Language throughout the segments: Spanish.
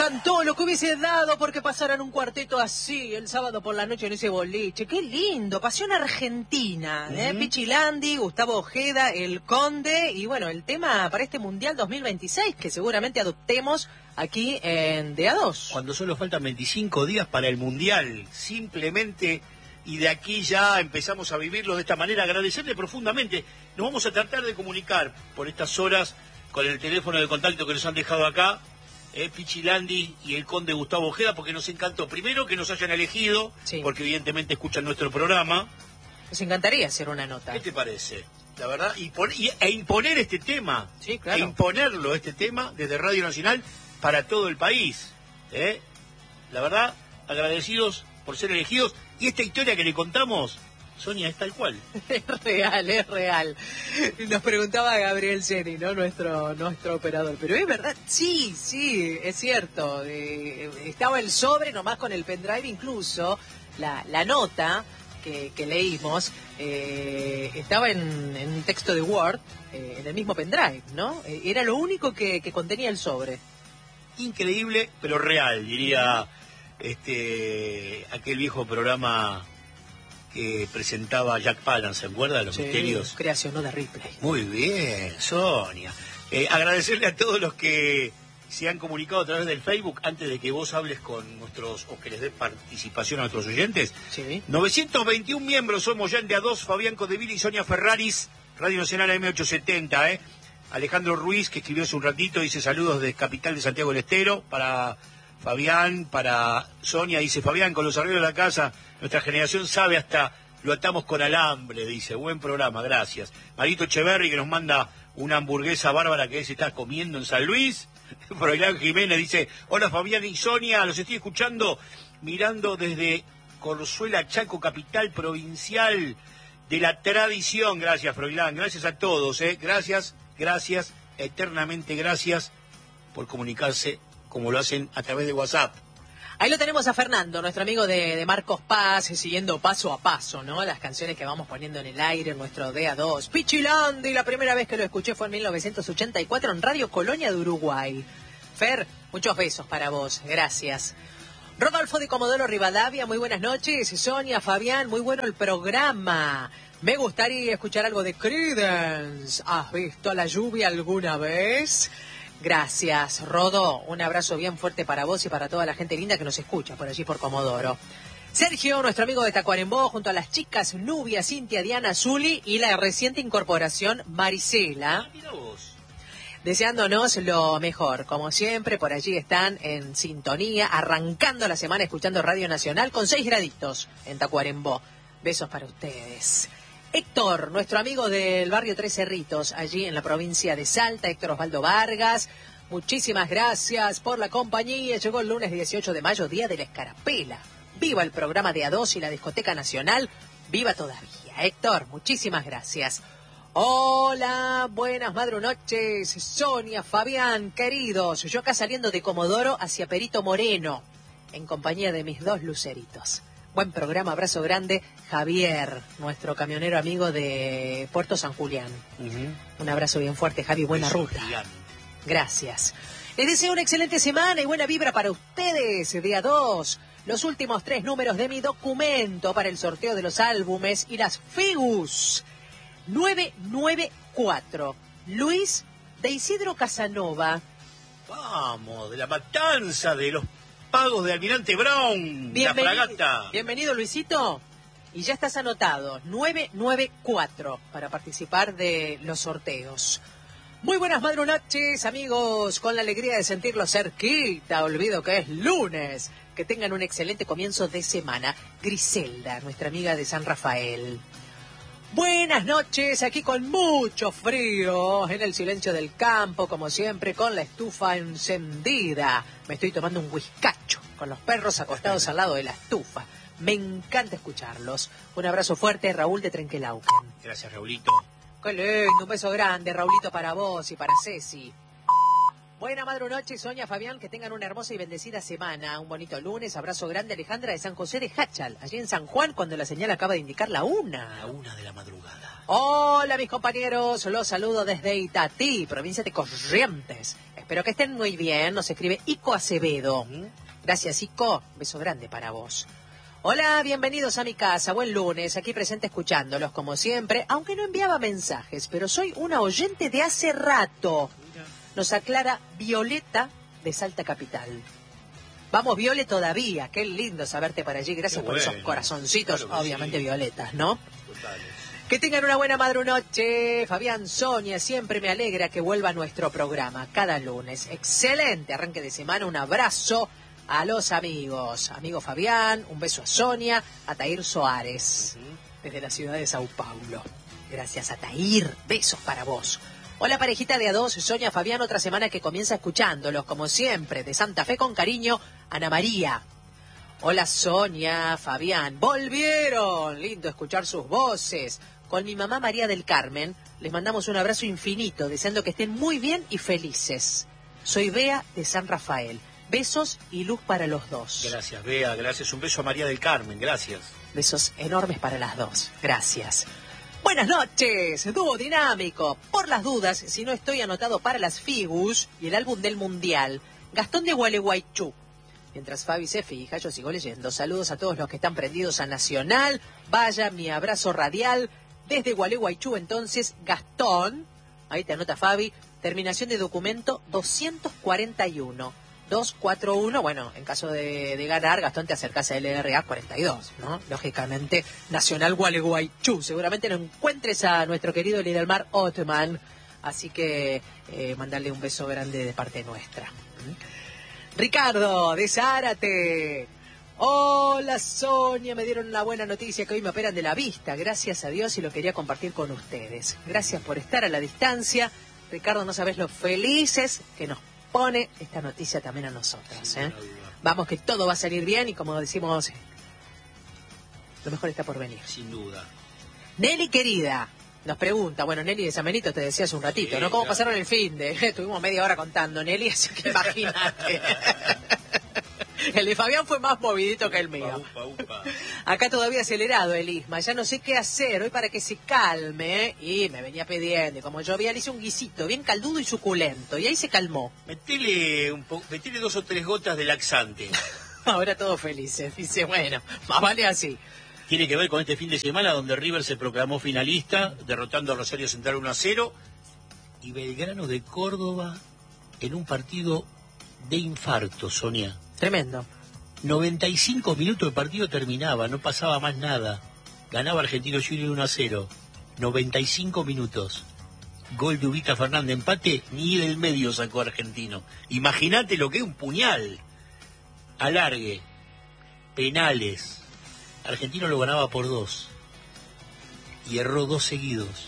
encantó lo que hubiese dado porque pasaran un cuarteto así el sábado por la noche en ese boliche. ¡Qué lindo! Pasión Argentina, Pichi Landi, Gustavo Ojeda, El Conde y bueno, el tema para este Mundial 2026 que seguramente adoptemos aquí en DA2. Cuando solo faltan 25 días para el Mundial, simplemente, y de aquí ya empezamos a vivirlo de esta manera, agradecerle profundamente. Nos vamos a tratar de comunicar por estas horas con el teléfono de contacto que nos han dejado acá, Pichi Landi y el Conde Gustavo Ojeda, porque nos encantó, primero, que nos hayan elegido, sí, porque evidentemente escuchan nuestro programa. Nos encantaría hacer una nota. ¿Qué te parece? La verdad, e imponer este tema, sí, claro, e imponerlo, este tema, desde Radio Nacional para todo el país. La verdad, agradecidos por ser elegidos, y esta historia que le contamos, Sonia, es tal cual. Es real, es real. Nos preguntaba Gabriel Seni, ¿no? Nuestro operador. Pero es verdad, sí, es cierto. Estaba el sobre nomás con el pendrive, incluso la nota que leímos estaba en un texto de Word, en el mismo pendrive, ¿no? Era lo único que contenía el sobre. Increíble, pero real, diría aquel viejo programa que presentaba Jack Palance, ¿se acuerda? Los misterios. Creación, no de Ripley. Muy bien, Sonia. Agradecerle a todos los que se han comunicado a través del Facebook, antes de que vos hables con nuestros, o que les des participación a nuestros oyentes. Sí. 921 miembros somos ya en DA2, Fabián Codeville y Sonia Ferraris, Radio Nacional AM870, Alejandro Ruiz, que escribió hace un ratito, dice saludos de Capital de Santiago del Estero, para Fabián, para Sonia, dice Fabián, con los arreglos de la casa, nuestra generación sabe hasta lo atamos con alambre, dice, buen programa, gracias. Marito Echeverri, que nos manda una hamburguesa bárbara que se está comiendo en San Luis. Froilán Jiménez dice, hola Fabián y Sonia, los estoy escuchando, mirando desde Corzuela, Chaco, capital provincial de la tradición. Gracias, Froilán, gracias a todos, gracias, eternamente gracias por comunicarse como lo hacen a través de WhatsApp. Ahí lo tenemos a Fernando, nuestro amigo de Marcos Paz, siguiendo paso a paso, ¿no? Las canciones que vamos poniendo en el aire en nuestro DA2. Pichi Landi, la primera vez que lo escuché fue en 1984 en Radio Colonia de Uruguay. Fer, muchos besos para vos, gracias. Rodolfo de Comodoro Rivadavia, muy buenas noches. Sonia, Fabián, muy bueno el programa. Me gustaría escuchar algo de Creedence. ¿Has visto la lluvia alguna vez? Gracias, Rodo. Un abrazo bien fuerte para vos y para toda la gente linda que nos escucha por allí por Comodoro. Sergio, nuestro amigo de Tacuarembó, junto a las chicas Nubia, Cintia, Diana, Zuli y la reciente incorporación Marisela. Mira vos. Deseándonos lo mejor. Como siempre, por allí están en sintonía, arrancando la semana escuchando Radio Nacional con 6 graditos en Tacuarembó. Besos para ustedes. Héctor, nuestro amigo del barrio Tres Cerritos, allí en la provincia de Salta, Héctor Osvaldo Vargas, muchísimas gracias por la compañía. Llegó el lunes 18 de mayo, Día de la Escarapela. Viva el programa de A2 y la Discoteca Nacional, viva todavía. Héctor, muchísimas gracias. Hola, buenas madrunoches, Sonia, Fabián, queridos. Yo acá saliendo de Comodoro hacia Perito Moreno, en compañía de mis 2 luceritos. Buen programa, abrazo grande. Javier, nuestro camionero amigo de Puerto San Julián. Un abrazo bien fuerte, Javi, buena ruta. Gigante. Gracias. Les deseo una excelente semana y buena vibra para ustedes. DA2, los últimos 3 números de mi documento para el sorteo de los álbumes y las figus. 994. Luis de Isidro Casanova. Vamos, de la matanza de los pagos de Almirante Brown, la fragata. Bienvenido, Luisito. Y ya estás anotado, 994, para participar de los sorteos. Muy buenas madrunoches, amigos, con la alegría de sentirlos cerquita. Olvido que es lunes. Que tengan un excelente comienzo de semana. Griselda, nuestra amiga de San Rafael. Buenas noches, aquí con mucho frío, en el silencio del campo, como siempre, con la estufa encendida. Me estoy tomando un whiskacho, con los perros acostados al lado de la estufa. Me encanta escucharlos. Un abrazo fuerte, Raúl de Trenquelauquen. Gracias, Raulito. Qué lindo, un beso grande, Raulito, para vos y para Ceci. Buena madrunoche, Sonia, Fabián, que tengan una hermosa y bendecida semana. Un bonito lunes, abrazo grande, Alejandra de San José de Hachal, allí en San Juan, cuando la señal acaba de indicar la 1. La 1 de la madrugada. Hola, mis compañeros, los saludo desde Itatí, provincia de Corrientes. Espero que estén muy bien. Nos escribe Ico Acevedo. Gracias, Ico. Un beso grande para vos. Hola, bienvenidos a mi casa. Buen lunes. Aquí presente escuchándolos como siempre. Aunque no enviaba mensajes, pero soy una oyente de hace rato. Nos aclara Violeta de Salta Capital. Vamos, Viole, todavía. Qué lindo saberte por allí. Gracias por esos corazoncitos, claro, obviamente sí. Violetas, ¿no? Totales. Que tengan una buena madrunoche. Fabián, Sonia, siempre me alegra que vuelva a nuestro programa cada lunes. Excelente arranque de semana. Un abrazo a los amigos. Amigo Fabián, un beso a Sonia, a Tair Soares, desde la ciudad de Sao Paulo. Gracias a Tair. Besos para vos. Hola, parejita de A2, Sonia, Fabián, otra semana que comienza escuchándolos, como siempre, de Santa Fe con cariño, Ana María. Hola, Sonia, Fabián, volvieron, lindo escuchar sus voces. Con mi mamá María del Carmen, les mandamos un abrazo infinito, deseando que estén muy bien y felices. Soy Bea de San Rafael. Besos y luz para los dos. Gracias, Bea, gracias. Un beso a María del Carmen, gracias. Besos enormes para las dos, gracias. Buenas noches, dúo dinámico. Por las dudas, si no estoy anotado para las Figus y el álbum del Mundial, Gastón de Gualeguaychú. Mientras Fabi se fija, yo sigo leyendo. Saludos a todos los que están prendidos a Nacional. Vaya mi abrazo radial desde Gualeguaychú. Entonces, Gastón, ahí te anota Fabi, terminación de documento 241. 241, bueno, en caso de ganar, Gastón, te acercas a LRA 42, ¿no? Lógicamente, Nacional Gualeguaychú. Seguramente no encuentres a nuestro querido Lidelmar Ottman, así que mandarle un beso grande de parte nuestra. Ricardo, de Zárate. Hola, Sonia, me dieron la buena noticia que hoy me operan de la vista, gracias a Dios, y lo quería compartir con ustedes. Gracias por estar a la distancia. Ricardo, no sabés lo felices que nos pone esta noticia también a nosotros, ¿eh? Vamos, que todo va a salir bien y, como decimos, lo mejor está por venir. Sin duda. Nelly, querida, nos pregunta, bueno, Nelly de San Benito te decía hace un ratito, ¿no? ¿Cómo pasaron el fin de? Estuvimos media hora contando, Nelly, así que imagínate. El de Fabián fue más movidito que el mío. Acá todavía acelerado el Isma, ya no sé qué hacer hoy para que se calme, ¿eh? Y me venía pidiendo, y como yo le hice un guisito bien caldudo y suculento, y ahí se calmó. Metele 2 o 3 gotas de laxante. Ahora todos felices, dice, bueno, más vale así. Tiene que ver con este fin de semana donde River se proclamó finalista, derrotando a Rosario Central 1-0, y Belgrano de Córdoba en un partido de infarto, Sonia. Tremendo. 95 minutos de partido terminaba, no pasaba más nada. Ganaba Argentino Junior 1-0. 95 minutos. Gol de Ubita Fernández, empate, ni del medio sacó Argentino. Imagínate lo que es un puñal. Alargue, penales. Argentino lo ganaba por 2. Y erró 2 seguidos.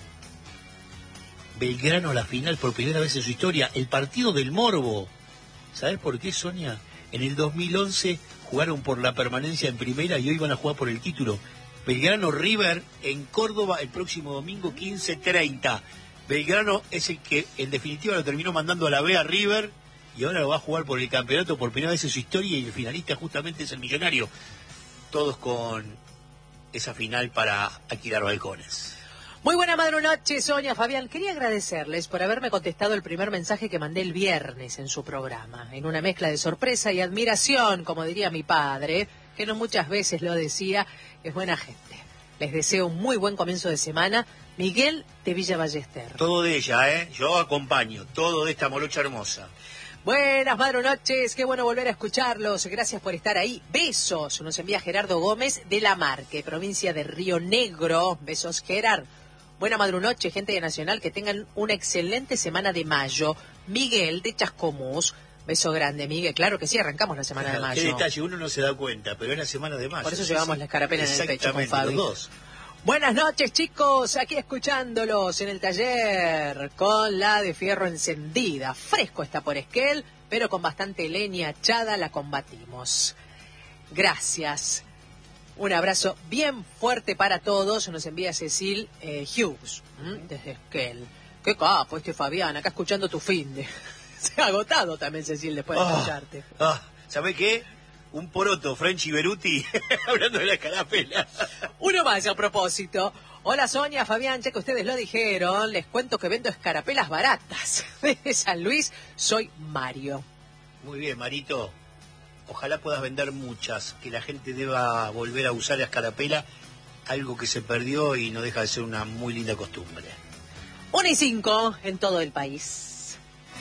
Belgrano a la final por primera vez en su historia. El partido del morbo. ¿Sabes por qué, Sonia? En el 2011 jugaron por la permanencia en primera y hoy van a jugar por el título. Belgrano River en Córdoba el próximo domingo 15:30. Belgrano es el que en definitiva lo terminó mandando a la B a River y ahora lo va a jugar por el campeonato por primera vez en su historia y el finalista justamente es el Millonario. Todos con esa final para alquilar balcones. Muy buena madrunoche, Sonia, Fabián. Quería agradecerles por haberme contestado el primer mensaje que mandé el viernes en su programa. En una mezcla de sorpresa y admiración, como diría mi padre, que no muchas veces lo decía, es buena gente. Les deseo un muy buen comienzo de semana. Miguel de Villa Ballester. Todo de ella, ¿eh? Yo acompaño. Todo de esta morocha hermosa. Buenas madrunoches, qué bueno volver a escucharlos. Gracias por estar ahí. Besos. Nos envía Gerardo Gómez de La Marque, provincia de Río Negro. Besos, Gerard. Buena madrunoche, gente de Nacional, que tengan una excelente semana de mayo. Miguel de Chascomús, beso grande, Miguel. Claro que sí, arrancamos la semana de mayo. Qué detalle, uno no se da cuenta, pero es la semana de mayo. Por eso llevamos la escarapela en el pecho con Fabi. Los dos. Buenas noches, chicos, aquí escuchándolos en el taller con la de fierro encendida. Fresco está por Esquel, pero con bastante leña echada la combatimos. Gracias. Un abrazo bien fuerte para todos. Nos envía Cecil Hughes, desde Esquel. Qué capo este Fabián, acá escuchando tu finde. Se ha agotado también, Cecil, después de escucharte. ¿Sabés qué? Un poroto, Frenchy Beruti, hablando de la escarapela. Uno más a propósito. Hola Sonia, Fabián, ya que ustedes lo dijeron, les cuento que vendo escarapelas baratas. De San Luis, soy Mario. Muy bien, Marito. Ojalá puedas vender muchas, que la gente deba volver a usar la escarapela, algo que se perdió y no deja de ser una muy linda costumbre. 1:05 en todo el país.